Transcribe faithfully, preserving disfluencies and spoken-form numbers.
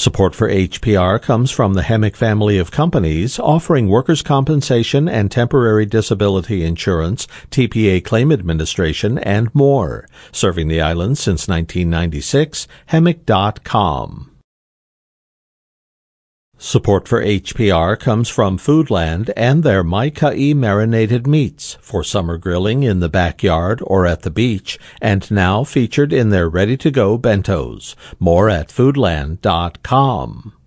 Support for H P R comes from the Hemic family of companies offering workers' compensation and temporary disability insurance, T P A claim administration, and more. Serving the island since nineteen ninety-six, hemic dot com. Support for H P R comes from Foodland and their Mai Kai marinated meats for summer grilling in the backyard or at the beach, and now featured in their ready-to-go bentos. More at foodland dot com.